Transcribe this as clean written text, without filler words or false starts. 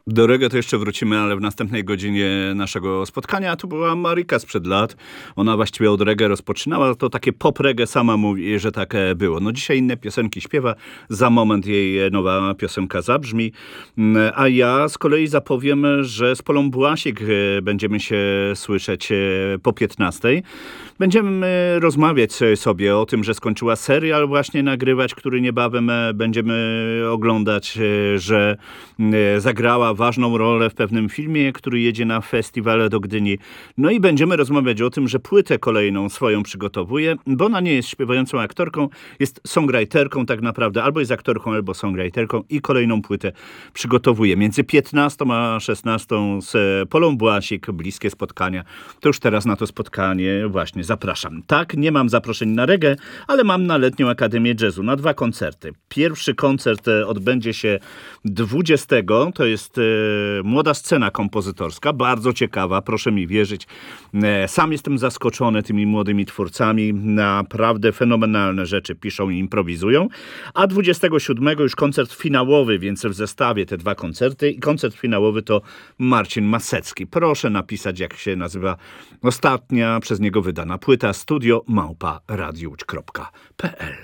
Do reggae to jeszcze wrócimy, ale w następnej godzinie naszego spotkania. Tu była Marika sprzed lat. Ona właściwie od reggae rozpoczynała. To takie pop reggae, sama mówi, że tak było. No dzisiaj inne piosenki śpiewa. Za moment jej nowa piosenka zabrzmi. A ja z kolei zapowiem, że z Polą Błasik będziemy się słyszeć po 15. Będziemy rozmawiać sobie o tym, że skończyła serial właśnie nagrywać, który niebawem będziemy oglądać, że zagrała ważną rolę w pewnym filmie, który jedzie na festiwal do Gdyni. No i będziemy rozmawiać o tym, że płytę kolejną swoją przygotowuje, bo ona nie jest śpiewającą aktorką, jest songwriterką tak naprawdę, albo jest aktorką, albo songwriterką i kolejną płytę przygotowuje. Między 15 a 16 z Polą Błasik, bliskie spotkania. To już teraz na to spotkanie właśnie zapraszam. Tak, nie mam zaproszeń na reggae, ale mam na Letnią Akademię Jazzu, na 2 koncerty. Pierwszy koncert odbędzie się 20. To jest młoda scena kompozytorska, bardzo ciekawa, proszę mi wierzyć. Sam jestem zaskoczony tymi młodymi twórcami, naprawdę fenomenalne rzeczy piszą i improwizują. A 27 już koncert finałowy, więc w zestawie te 2 koncerty i koncert finałowy to Marcin Masecki. Proszę napisać, jak się nazywa ostatnia przez niego wydana płyta studio@radiowłódź.pl